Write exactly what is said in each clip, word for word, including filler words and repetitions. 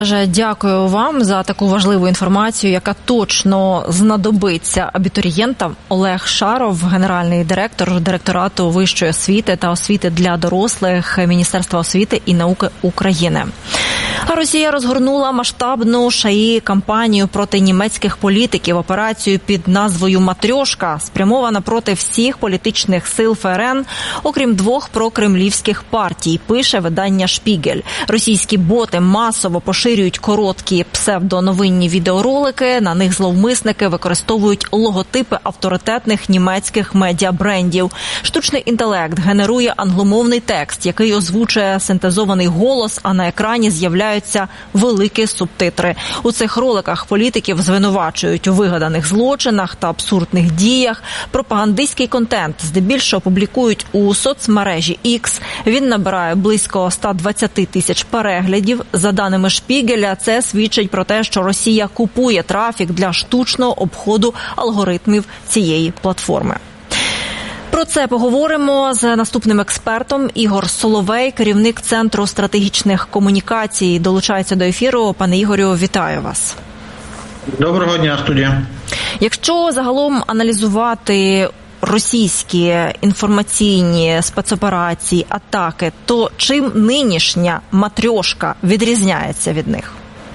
Дякую вам за таку важливу інформацію, яка точно знадобиться абітурієнтам. Олег Шаров, генеральний директор директорату вищої освіти та освіти для дорослих Міністерства освіти і науки України. Росія розгорнула масштабну шаї кампанію проти німецьких політиків. Операцію під назвою «Матрьошка» спрямована проти всіх політичних сил ФРН, окрім двох прокремлівських партій, пише видання «Шпігель». Російські боти масово поширюють короткі псевдоновинні відеоролики. На них зловмисники використовують логотипи авторитетних німецьких медіабрендів. Штучний інтелект генерує англомовний текст, який озвучує синтезований голос, а на екрані з'являються великі субтитри. У цих роликах політиків звинувачують у вигаданих злочинах та абсурдних діях. Пропагандистський контент здебільшого публікують у соцмережі X. Він набирає близько сто двадцять тисяч переглядів. За даними Шпігеля, це свідчить про те, що Росія купує трафік для штучного обходу алгоритмів цієї платформи. Про це поговоримо з наступним експертом. Ігор Соловей, керівник Центру стратегічних комунікацій, долучається до ефіру. Пане Ігорю, вітаю вас. Доброго дня, студія. Якщо загалом аналізувати російські інформаційні спецоперації, атаки, то чим нинішня «Матрьошка» відрізняється від них?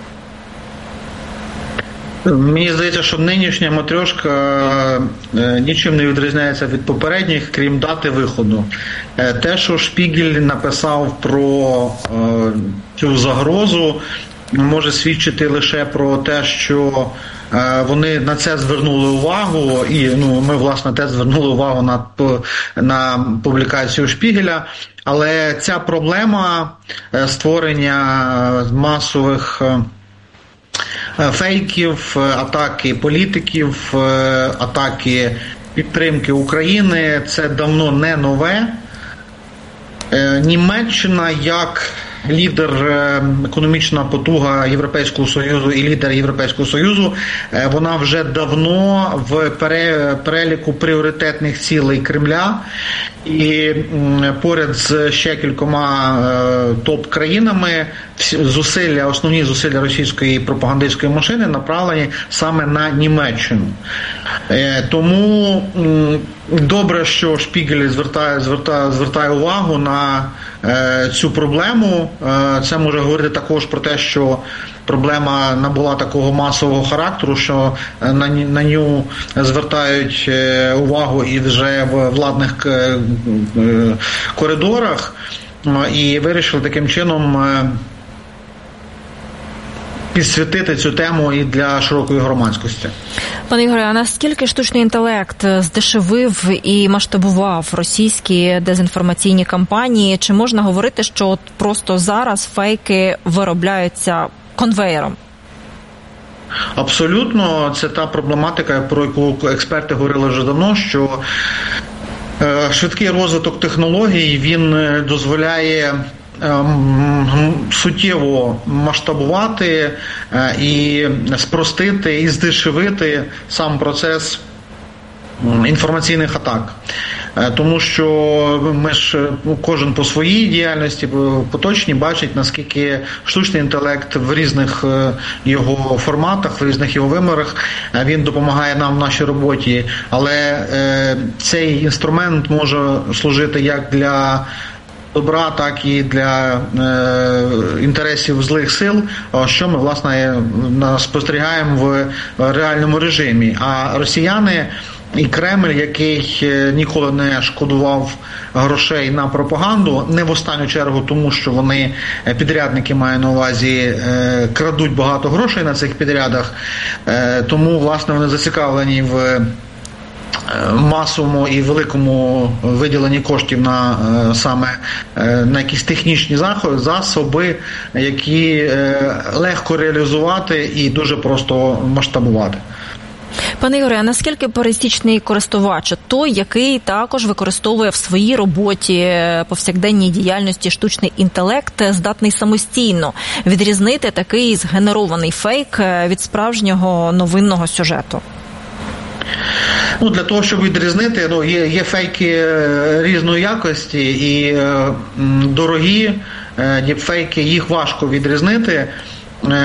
Мені здається, що нинішня «Матрьошка» нічим не відрізняється від попередніх, крім дати виходу. Те, що Шпігель написав про цю загрозу, може свідчити лише про те, що вони на це звернули увагу, і ну, ми, власне, теж звернули увагу на, на публікацію Шпігеля. Але ця проблема створення масових фейків, атаки політиків, атаки підтримки України – це давно не нове. Німеччина як лідер, економічна потуга Європейського Союзу і лідер Європейського Союзу, вона вже давно в переліку пріоритетних цілей Кремля. І поряд з ще кількома топ-країнами зусилля, основні зусилля російської пропагандистської машини направлені саме на Німеччину. Тому добре, що Шпігель звертає, звертає, звертає увагу на цю проблему. Це може говорити також про те, що проблема набула такого масового характеру, що на, на нього звертають увагу і вже в владних коридорах, і вирішили таким чином підсвітити цю тему і для широкої громадськості. Пане Ігоре, а наскільки штучний інтелект здешевив і масштабував російські дезінформаційні кампанії? Чи можна говорити, що от просто зараз фейки виробляються конвеєром? Абсолютно. Це та проблематика, про яку експерти говорили вже давно, що швидкий розвиток технологій, він дозволяє суттєво масштабувати і спростити і здешевити сам процес інформаційних атак. Тому що ми ж кожен по своїй діяльності поточній бачить, наскільки штучний інтелект в різних його форматах, в різних його вимірах, він допомагає нам в нашій роботі. Але цей інструмент може служити як для добра, так і для е, інтересів злих сил, що ми, власне, спостерігаємо в реальному режимі. А росіяни і Кремль, який ніколи не шкодував грошей на пропаганду, не в останню чергу тому, що вони, підрядники, маю на увазі, крадуть багато грошей на цих підрядах, тому, власне, вони зацікавлені в масовому і великому виділенні коштів на саме на якісь технічні заходи, засоби, які легко реалізувати і дуже просто масштабувати. Пане Ігоре, а наскільки пересічний користувач, той, який також використовує в своїй роботі, повсякденній діяльності штучний інтелект, здатний самостійно відрізнити такий згенерований фейк від справжнього новинного сюжету? Ну, для того, щоб відрізнити, ну, є, є фейки різної якості і е, дорогі діпфейки, їх важко відрізнити.